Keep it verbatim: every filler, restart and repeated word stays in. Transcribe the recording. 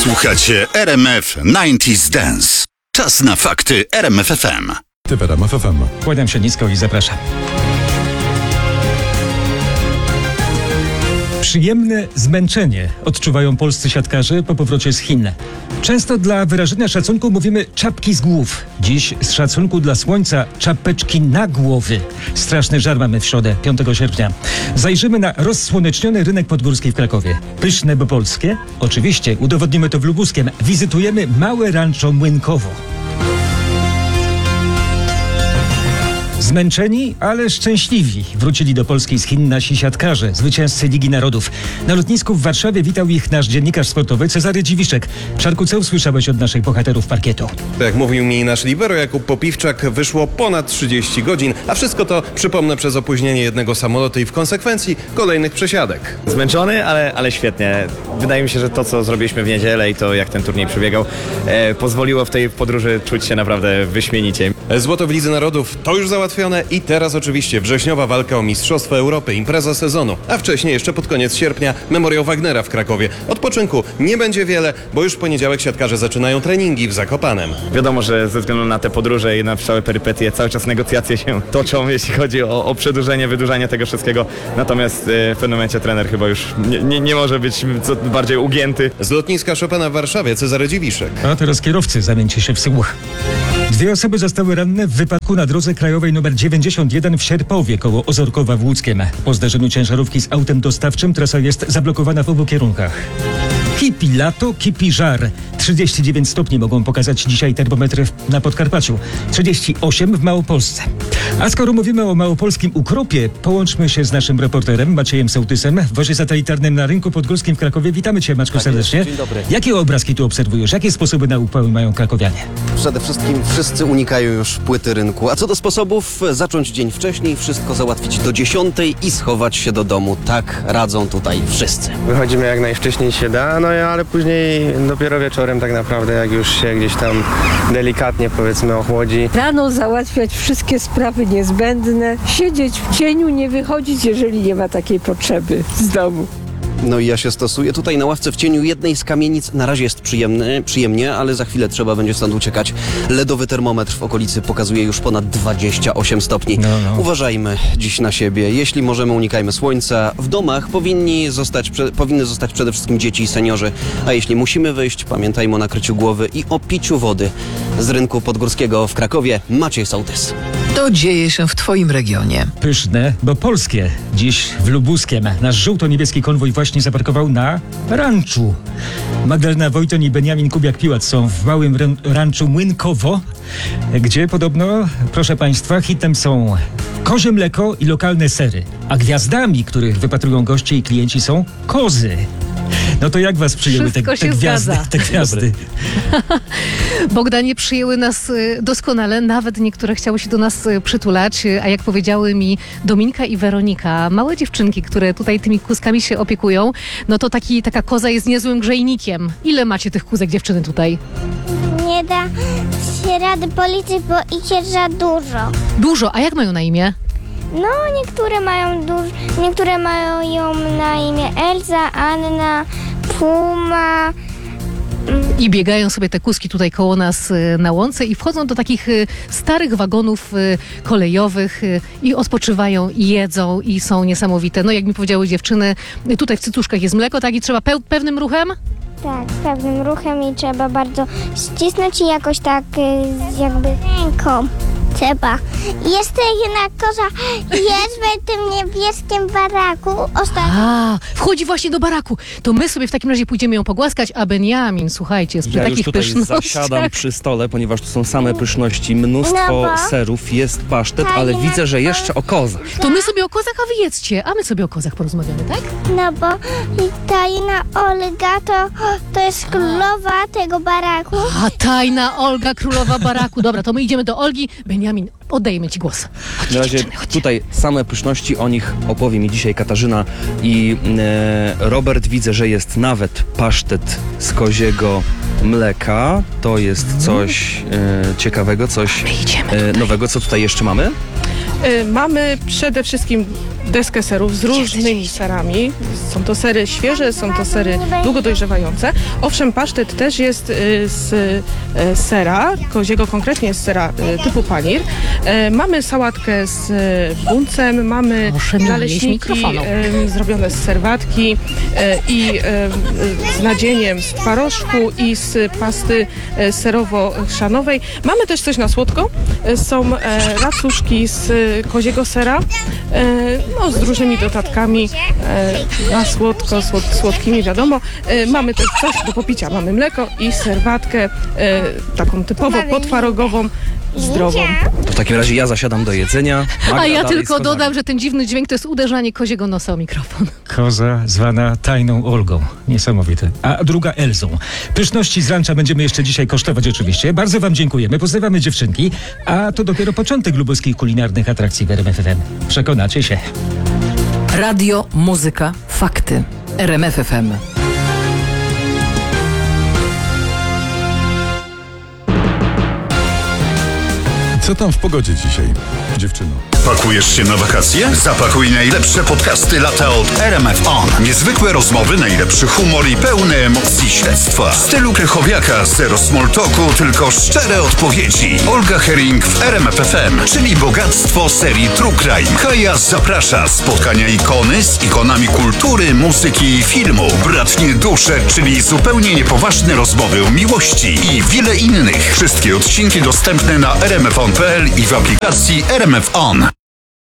Słuchacie R M F dziewięćdziesiąt Dance. Czas na fakty R M F F M. Ty w R M F F M. Kłaniam się nisko i zapraszam. Przyjemne zmęczenie odczuwają polscy siatkarze po powrocie z Chin. Często dla wyrażenia szacunku mówimy czapki z głów. Dziś z szacunku dla słońca czapeczki na głowy. Straszny żar mamy w środę, piątego sierpnia. Zajrzymy na rozsłoneczniony rynek podgórski w Krakowie. Pyszne, bo polskie? Oczywiście, udowodnimy to w Lubuskiem. Wizytujemy małe rancho Młynkowo. Zmęczeni, ale szczęśliwi wrócili do Polski z Chin nasi siatkarze, zwycięzcy Ligi Narodów. Na lotnisku w Warszawie witał ich nasz dziennikarz sportowy Cezary Dziwiszek. Czarku, co usłyszałeś od naszych bohaterów parkietu? Jak mówił mi nasz libero Jakub Popiwczak, wyszło ponad trzydzieści godzin, a wszystko to, przypomnę, przez opóźnienie jednego samolotu i w konsekwencji kolejnych przesiadek. Zmęczony, ale, ale świetnie. Wydaje mi się, że to, co zrobiliśmy w niedzielę i to, jak ten turniej przebiegał, e, pozwoliło w tej podróży czuć się naprawdę wyśmienicie. Złoto w Lidze Narodów to już załatwione i teraz oczywiście wrześniowa walka o Mistrzostwo Europy, impreza sezonu, a wcześniej jeszcze pod koniec sierpnia Memoriał Wagnera w Krakowie. Odpoczynku nie będzie wiele, bo już w poniedziałek siatkarze zaczynają treningi w Zakopanem. Wiadomo, że ze względu na te podróże i na całe perypetie cały czas negocjacje się toczą, jeśli chodzi o, o przedłużenie, wydłużanie tego wszystkiego. Natomiast e, w pewnym momencie trener chyba już nie, nie, nie może być co bardziej ugięty. Z lotniska Chopina w Warszawie Cezary Dziwiszek. A teraz kierowcy, zamieńcie się w słuch. Dwie osoby zostały ranne w wypadku na drodze krajowej nr dziewięćdziesiąt jeden w Sierpowie koło Ozorkowa w Łódzkiem. Po zdarzeniu ciężarówki z autem dostawczym trasa jest zablokowana w obu kierunkach. Kipi lato, kipi żar. trzydzieści dziewięć stopni mogą pokazać dzisiaj termometry na Podkarpaciu. trzydzieści osiem w Małopolsce. A skoro mówimy o małopolskim ukropie, połączmy się z naszym reporterem Maciejem Sołtysem w wozie satelitarnym na rynku podgórskim w Krakowie. Witamy Cię, Maczku, Tak serdecznie. jest. Dzień dobry. Jakie obrazki tu obserwujesz? Jakie sposoby na upały mają krakowianie? Przede wszystkim wszyscy unikają już płyty rynku. A co do sposobów, zacząć dzień wcześniej, wszystko załatwić do dziesiątej i schować się do domu. Tak radzą tutaj wszyscy. Wychodzimy jak najwcześniej się da, no ale później dopiero wieczorem tak naprawdę, jak już się gdzieś tam delikatnie, powiedzmy, ochłodzi. Rano załatwiać wszystkie sprawy niezbędne, siedzieć w cieniu, nie wychodzić, jeżeli nie ma takiej potrzeby z domu. No i ja się stosuję. Tutaj na ławce w cieniu jednej z kamienic na razie jest przyjemny, przyjemnie, ale za chwilę trzeba będzie stąd uciekać. Ledowy termometr w okolicy pokazuje już ponad dwadzieścia osiem stopni. No, no. Uważajmy dziś na siebie. Jeśli możemy, unikajmy słońca. W domach powinni zostać, prze, powinny zostać przede wszystkim dzieci i seniorzy. A jeśli musimy wyjść, pamiętajmy o nakryciu głowy i o piciu wody. Z rynku podgórskiego w Krakowie Maciej Sołtys. To dzieje się w Twoim regionie. Pyszne, bo polskie. Dziś w Lubuskiem nasz żółto-niebieski konwój właśnie zaparkował na ranczu. Magdalena Wojton i Beniamin Kubiak-Piłat są w małym ran- ranczu Młynkowo, gdzie podobno, proszę Państwa, hitem są kozie mleko i lokalne sery, a gwiazdami, których wypatrują goście i klienci, są kozy. No to jak was przyjęły te, Wszystko te się gwiazdy? zgadza. Te gwiazdy? Bogdanie, przyjęły nas y, doskonale, nawet niektóre chciały się do nas y, przytulać, y, a jak powiedziały mi Dominika i Weronika, małe dziewczynki, które tutaj tymi kózkami się opiekują, no to taki, taka koza jest niezłym grzejnikiem. Ile macie tych kózek, dziewczyny, tutaj? Nie da się rady policzyć, bo ich jest za dużo. Dużo, a jak mają na imię? No, niektóre mają dużo, niektóre mają na imię Elza, Anna, Puma. I biegają sobie te kózki tutaj koło nas y, na łące i wchodzą do takich y, starych wagonów y, kolejowych y, i odpoczywają, i jedzą, i są niesamowite. No jak mi powiedziały dziewczyny, y, tutaj w cytuszkach jest mleko, tak? I trzeba peł- pewnym ruchem? Tak, pewnym ruchem i trzeba bardzo ścisnąć i jakoś tak y, jakby ręką. Trzeba. Jeszcze jedna koza jest w tym niebieskim baraku. Ostatnio. A, wchodzi właśnie do baraku. To my sobie w takim razie pójdziemy ją pogłaskać, a Beniamin, słuchajcie, jest przy Ja już takich tutaj pysznościach. zasiadam przy stole, ponieważ tu są same pyszności, mnóstwo No bo- serów, jest pasztet, ale Fajna widzę, że jeszcze o kozach. To my sobie o kozach, a wy jedzcie, a my sobie o kozach porozmawiamy, tak? No bo tajna Olga to, to jest królowa tego baraku. A tajna Olga, królowa baraku. Dobra, to my idziemy do Olgi. Beniamin, oddajemy ci głos. Chodźcie, Na razie dziewczyny, chodźcie. tutaj same pyszności, o nich opowie mi dzisiaj Katarzyna i e, Robert. Widzę, że jest nawet pasztet z koziego mleka. To jest coś e, ciekawego, coś e, nowego. Co tutaj jeszcze mamy? Y, mamy przede wszystkim deskę serów z różnymi serami. Są to sery świeże, są to sery długo dojrzewające. Owszem, pasztet też jest y, z y, sera, koziego konkretnie z sera y, typu panir. Y, mamy sałatkę z y, buncem, mamy Proszę mi naleśniki mikrofonu. y, zrobione z serwatki y, i y, y, z nadzieniem z twarożku i z pasty y, serowo-chrzanowej. Mamy też coś na słodko. Y, są y, racuszki z y, koziego sera, y, no, z różnymi dodatkami y, na słodko, słod, słodkimi wiadomo. Y, mamy też coś do popicia. Mamy mleko i serwatkę y, taką typowo potwarogową, zdrową. To w takim razie ja zasiadam do jedzenia. Magda A ja dalej tylko z kozami. dodam, że ten dziwny dźwięk to jest uderzanie koziego nosa o mikrofon. Koza zwana tajną Olgą. Niesamowite. A druga Elzą. Pyszności z rancza będziemy jeszcze dzisiaj kosztować oczywiście. Bardzo wam dziękujemy. Pozdrawiamy dziewczynki. A to dopiero początek lubuskich kulinarnych atrakcji w R M F F M. Przekonacie się. Radio, muzyka, fakty. R M F F M. Co tam w pogodzie dzisiaj, dziewczyno? Pakujesz się na wakacje? Zapakuj najlepsze podcasty lata od R M F On. Niezwykłe rozmowy, najlepszy humor i pełne emocji śledztwa. W stylu Krychowiaka, zero small talku, tylko szczere odpowiedzi. Olga Herring w R M F F M, czyli bogactwo serii True Crime. Kaja zaprasza. Spotkania ikony z ikonami kultury, muzyki i filmu. Bratnie dusze, czyli zupełnie niepoważne rozmowy o miłości i wiele innych. Wszystkie odcinki dostępne na r m f on kropka p l i w aplikacji R M F On.